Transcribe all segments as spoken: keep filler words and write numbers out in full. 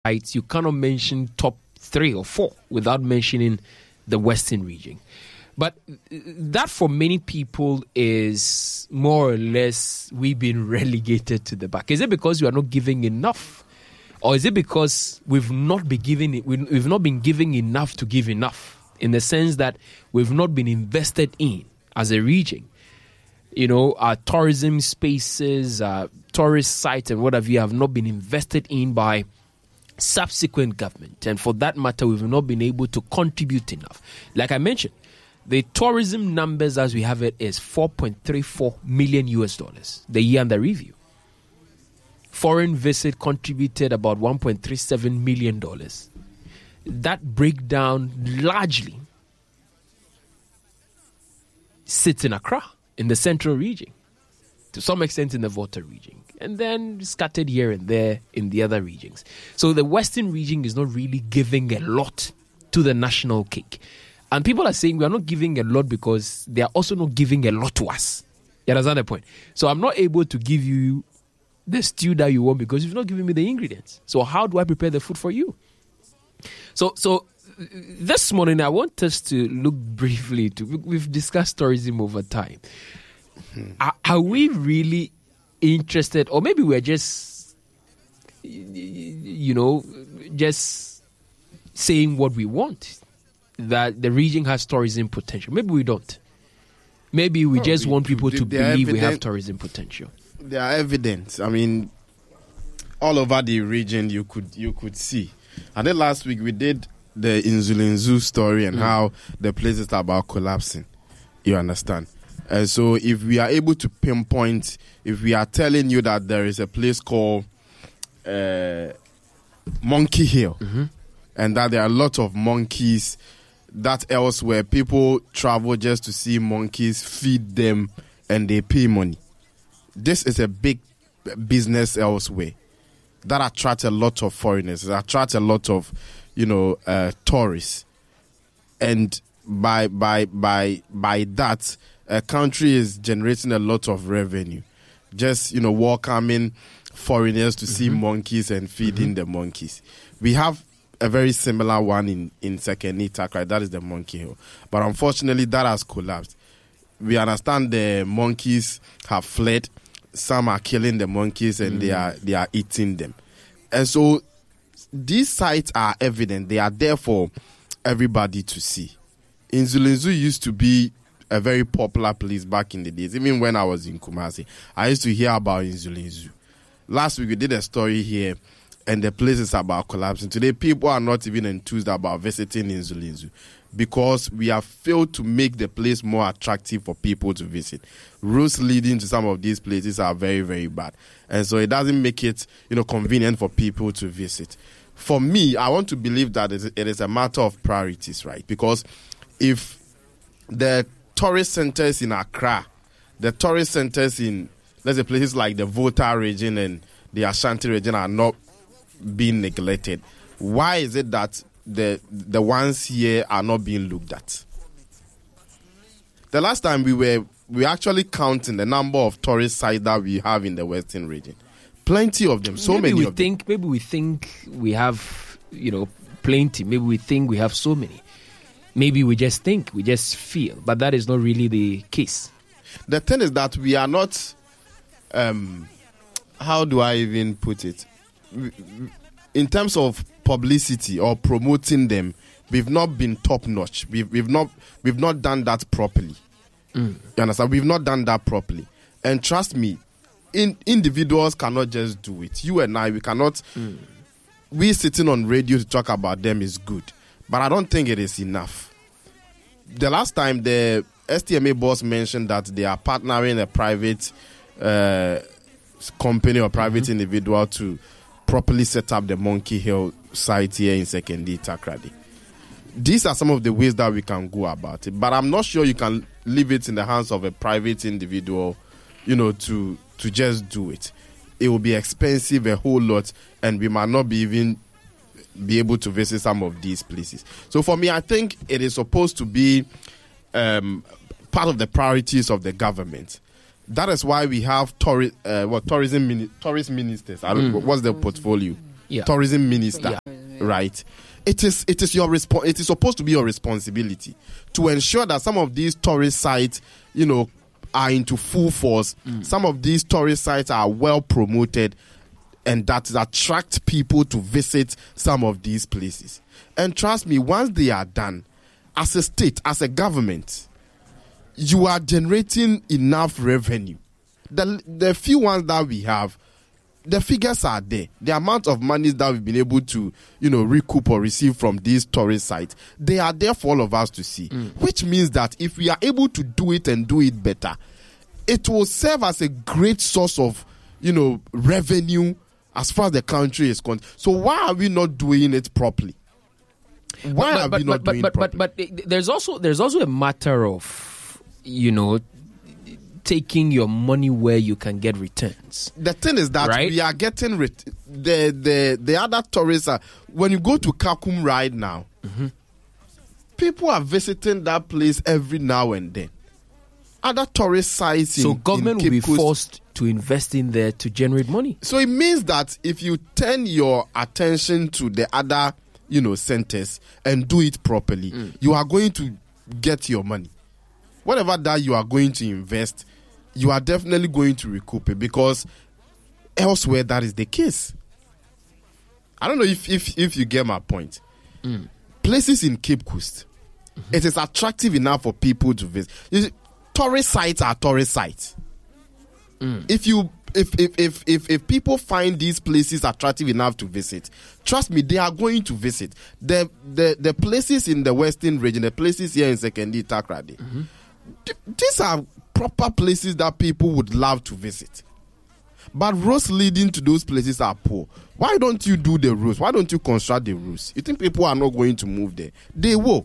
sites, you cannot mention top three or four without mentioning the Western region. But that for many people is more or less we've been relegated to the back. Is it because we are not giving enough? Or is it because we've not been giving we've not been giving enough to give enough? In the sense that we've not been invested in as a region. You know, our tourism spaces, our tourist sites and what have you have not been invested in by subsequent government. And for that matter, we've not been able to contribute enough. Like I mentioned, the tourism numbers as we have it is four point three four million U S dollars the year under review. Foreign visit contributed about one point three seven million dollars. That breakdown largely sits in Accra, in the central region, to some extent in the Volta region, and then scattered here and there in the other regions. So the Western region is not really giving a lot to the national cake. And people are saying we are not giving a lot because they are also not giving a lot to us. You understand the point? So I'm not able to give you the stew that you want because you've not given me the ingredients. So how do I prepare the food for you? So so this morning I want us to look briefly to, we've discussed tourism over time. Mm-hmm. Are, are we really interested, or maybe we're just, you know, just saying what we want, that the region has tourism potential? Maybe we don't. Maybe we oh, just we, want people to believe we have tourism potential. They are evident. I mean, all over the region you could you could see. And then last week we did the Insulin Zoo story and mm. how the place is about collapsing. You understand? And so if we are able to pinpoint, if we are telling you that there is a place called uh, Monkey Hill, mm-hmm. and that there are a lot of monkeys that elsewhere people travel just to see monkeys, feed them, and they pay money. This is a big business elsewhere that attracts a lot of foreigners, it attracts a lot of, you know, uh, tourists, and by by by by that, a country is generating a lot of revenue. Just, you know, welcoming foreigners to mm-hmm. see monkeys and feeding mm-hmm. the monkeys. We have a very similar one in in Sekeni Takra, that is the Monkey Hill, but unfortunately that has collapsed. We understand the monkeys have fled. Some are killing the monkeys and mm. they are they are eating them. And so these sites are evident. They are there for everybody to see. Insulin Zoo used to be a very popular place back in the days. Even when I was in Kumasi, I used to hear about Insulin Zoo. Last week we did a story here and the place is about collapsing. Today people are not even enthused about visiting Insulin Zoo, because we have failed to make the place more attractive for people to visit. Roads leading to some of these places are very, very bad. And so it doesn't make it, you know, convenient for people to visit. For me, I want to believe that it is a matter of priorities, right? Because if the tourist centers in Accra, the tourist centers in, let's say, places like the Volta region and the Ashanti region are not being neglected, why is it that the the ones here are not being looked at? The last time we were we were actually counting the number of tourist sites that we have in the Western region. Plenty of them, so maybe many we of think, them. Maybe we think we have, you know, plenty. Maybe we think we have so many. Maybe we just think, we just feel. But that is not really the case. The thing is that we are not, um, how do I even put it? In terms of publicity or promoting them, we've not been top notch. We've we've not we've not done that properly. Mm. You understand? We've not done that properly. And trust me, in, individuals cannot just do it. You and I, we cannot. Mm. We sitting on radio to talk about them is good, but I don't think it is enough. The last time the S T M A boss mentioned that they are partnering a private uh, company or private mm-hmm. individual to properly set up the Monkey Hill site here in Sekeni Takrady. These are some of the ways that we can go about it, but I'm not sure you can leave it in the hands of a private individual, you know, to to just do it. It will be expensive a whole lot, and we might not be even be able to visit some of these places. So for me, I think it is supposed to be um, part of the priorities of the government. That is why we have tourist, uh, what tourism, mini- tourist ministers. I don't, mm. What's their portfolio? yeah. tourism minister, yeah. right? It is it is your respo- It is supposed to be your responsibility to ensure that some of these tourist sites, you know, are into full force. Mm. Some of these tourist sites are well promoted, and that attract people to visit some of these places. And trust me, once they are done, as a state, as a government, you are generating enough revenue. The the few ones that we have, the figures are there. The amount of money that we've been able to, you know, recoup or receive from these tourist sites, they are there for all of us to see. Mm. Which means that if we are able to do it and do it better, it will serve as a great source of, you know, revenue as far as the country is concerned. So why are we not doing it properly? Why but, are but, we not but, doing but, it properly? But, but, but there's also there's also a matter of, you know, taking your money where you can get returns. The thing is that right? we are getting ret- the the the other tourists are, when you go to Kakum right now, mm-hmm. people are visiting that place every now and then. Other tourist sites in, so government in will be Coast, forced to invest in there to generate money. So it means that if you turn your attention to the other, you know, centers and do it properly, mm. you are going to get your money. Whatever that you are going to invest, you are definitely going to recoup it, because elsewhere that is the case. I don't know if if, if you get my point. Mm. Places in Cape Coast, mm-hmm. it is attractive enough for people to visit. You see, tourist sites are tourist sites. Mm. If you if if, if if if people find these places attractive enough to visit, trust me, they are going to visit. The the the places in the Western region, the places here in Sekondi, Takoradi, mm-hmm. th- these are proper places that people would love to visit. But roads leading to those places are poor. Why don't you do the roads? Why don't you construct the roads? You think people are not going to move there? They will.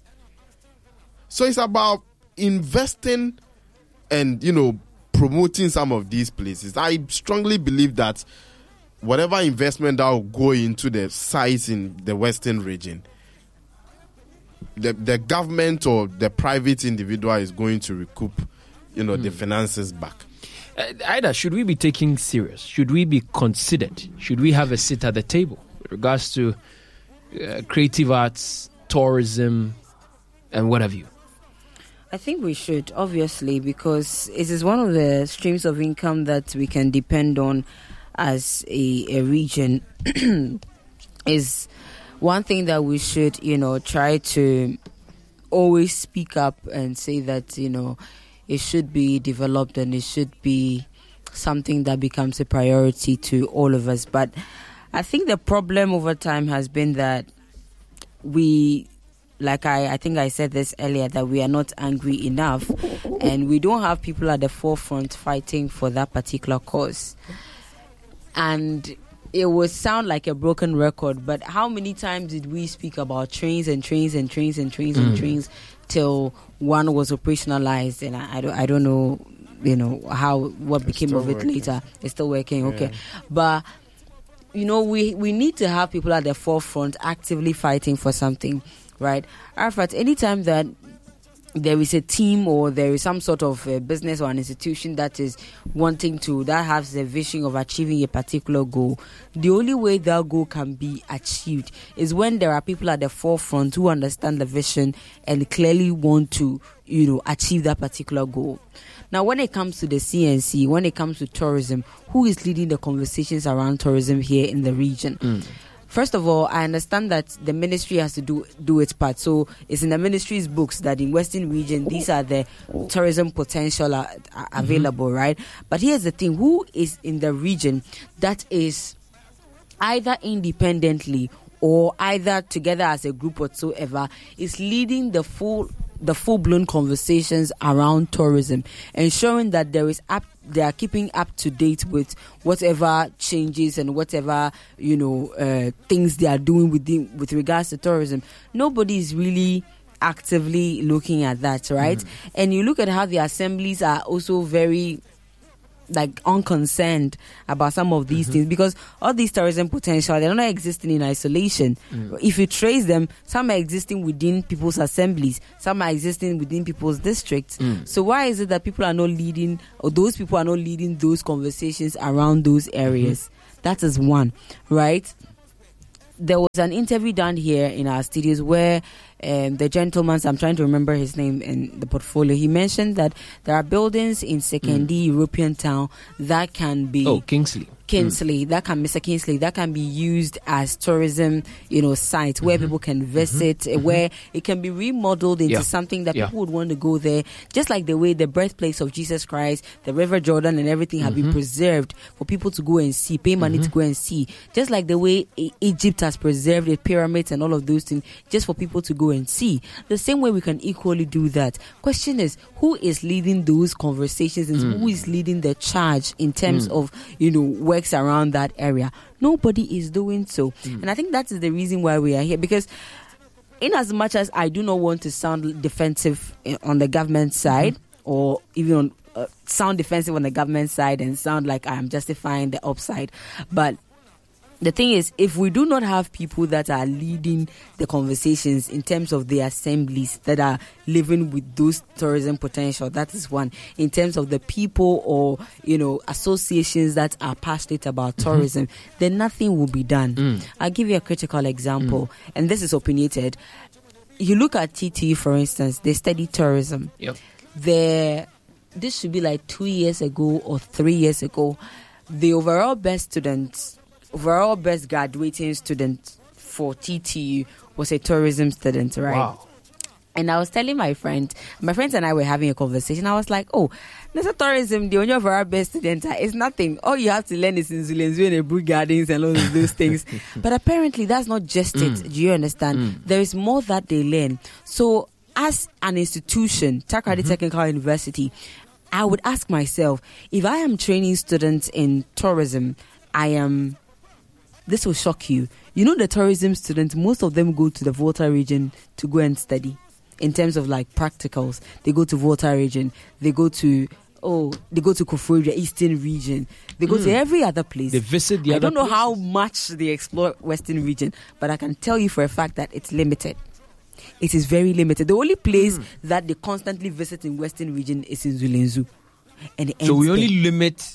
So it's about investing and, you know, promoting some of these places. I strongly believe that whatever investment that will go into the sites in the Western region, the the government or the private individual is going to recoup, you know, mm. the finances back. Uh, Ida, should we be taking serious? Should we be considered? Should we have a seat at the table with regards to uh, creative arts, tourism, and what have you? I think we should, obviously, because it is one of the streams of income that we can depend on as a, a region. Is one thing that we should, you know, try to always speak up and say that, you know, it should be developed and it should be something that becomes a priority to all of us. But I think the problem over time has been that we... Like I, I think I said this earlier, that we are not angry enough and we don't have people at the forefront fighting for that particular cause. And it would sound like a broken record, but how many times did we speak about trains and trains and trains and trains mm. and trains till one was operationalized? And I, I, don't, I don't know, you know, how what it's became of it working. Later. It's still working, yeah. Okay. But, you know, we, we need to have people at the forefront actively fighting for something. Right, Arafat, anytime that there is a team or there is some sort of a business or an institution that is wanting to, that has the vision of achieving a particular goal, the only way that goal can be achieved is when there are people at the forefront who understand the vision and clearly want to, you know, achieve that particular goal. Now, when it comes to the C N C, when it comes to tourism, who is leading the conversations around tourism here in the region? Mm. First of all, I understand that the ministry has to do do its part. So it's in the ministry's books that in Western region, these are the tourism potential are, are available, mm-hmm. right? But here's the thing. Who is in the region that is either independently or either together as a group whatsoever is leading the full the full-blown conversations around tourism, ensuring that there is up, they are keeping up to date with whatever changes and whatever, you know, uh, things they are doing with the, with regards to tourism. Nobody is really actively looking at that, right? Mm. And you look at how the assemblies are also very like unconcerned about some of these mm-hmm. things, because all these tourism potential, they're not existing in isolation. Mm. If you trace them, some are existing within people's assemblies, some are existing within people's districts. Mm. So why is it that people are not leading, or those people are not leading those conversations around those areas? Mm-hmm. That is one, right? there was an interview done here in our studios where um, the gentleman, I'm trying to remember his name in the portfolio, he mentioned that there are buildings in Sekondi, mm. European town, that can be... Oh, Kingsley. Kingsley, mm. that can Mister Kingsley, that can be used as tourism, you know, sites mm-hmm. where people can visit, mm-hmm. where it can be remodeled into yeah. something that yeah. people would want to go there. Just like the way the birthplace of Jesus Christ, the River Jordan, and everything mm-hmm. have been preserved for people to go and see, pay money mm-hmm. to go and see. Just like the way e- Egypt has preserved its pyramids and all of those things, just for people to go and see. The same way we can equally do that. Question is, who is leading those conversations and mm. who is leading the charge in terms mm. of, you know, where around that area? Nobody is doing so. Mm. And I think that is the reason why we are here, because in as much as I do not want to sound defensive on the government side mm-hmm. or even on, uh, sound defensive on the government side and sound like I am justifying the upside, but the thing is, if we do not have people that are leading the conversations in terms of the assemblies that are living with those tourism potential, that is one. In terms of the people or, you know, associations that are passionate about mm-hmm. tourism, then nothing will be done. Mm. I'll give you a critical example, mm. and this is opinionated. You look at T T U, for instance, they study tourism. Yep. They're, this should be like two years ago or three years ago. The overall best students... overall best graduating student for T T U was a tourism student, right? Wow. And I was telling my friend, my friends and I were having a conversation. I was like, oh, there's a tourism, the only overall best student is nothing. All you have to learn is in Zulenzu and Brew Gardens and all of those things. But apparently that's not just mm. it. Do you understand? Mm. There is more that they learn. So as an institution, Takoradi mm-hmm. Technical University, I would ask myself, if I am training students in tourism, I am... This will shock you. You know, the tourism students, most of them go to the Volta region to go and study. In terms of like practicals, they go to Volta region. They go to oh, they go to Koforidua, Eastern region. They go mm. to every other place. They visit the I other. I don't know places. how much they explore Western region, but I can tell you for a fact that it's limited. It is very limited. The only place mm. that they constantly visit in Western region is in Zulenzu, and so we only there. limit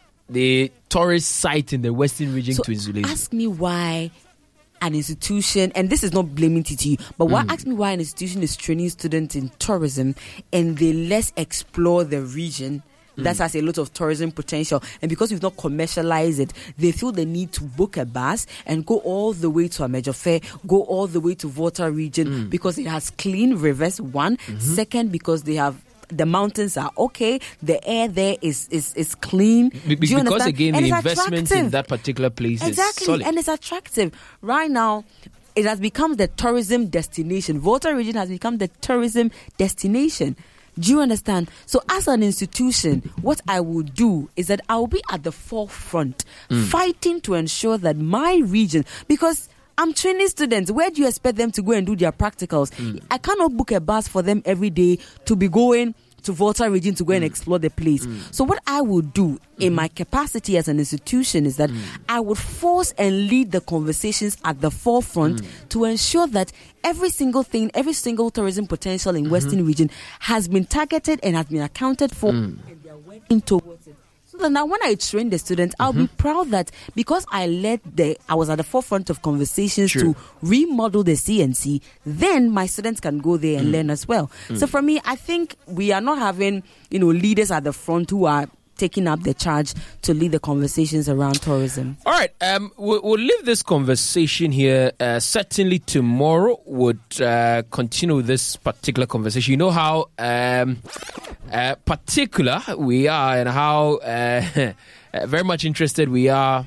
the tourist site in the Western region so to Zulenzu. Ask me why an institution, and this is not blaming T T U, but why, Mm. ask me why an institution is training students in tourism and they less explore the region that has a lot of tourism potential, and because we've not commercialized it, they feel the need to book a bus and go all the way to Amejofe, go all the way to Volta region Mm. because it has clean rivers, one. Mm-hmm. Second, because they have the mountains are okay, the air there is is, is clean. Be- Do you because understand? again, And the it's investment in attractive. that particular place Exactly, is solid. and it's attractive. Right now, it has become the tourism destination. Volta region has become the tourism destination. Do you understand? So as an institution, what I will do is that I will be at the forefront, Mm. fighting to ensure that my region, because I'm training students. Where do you expect them to go and do their practicals? Mm. I cannot book a bus for them every day to be going to Volta region to go and explore the place. So what I would do in my capacity as an institution is that I would force and lead the conversations at the forefront to ensure that every single thing, every single tourism potential in Western region has been targeted and has been accounted for, and they are working towards it. So that now when I train the students, I'll be proud that because I led the, I was at the forefront of conversations True. to remodel the C N C, then my students can go there and learn as well. So for me, I think we are not having, you know, leaders at the front who are taking up the charge to lead the conversations around tourism. All right, um, we'll, we'll leave this conversation here. Uh, certainly tomorrow would uh, continue this particular conversation. You know how um, uh, particular we are and how uh, very much interested we are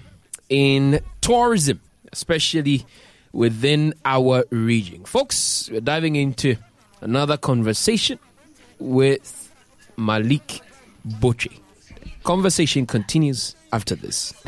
in tourism, especially within our region. Folks, we're diving into another conversation with Malik Boche. Conversation continues after this.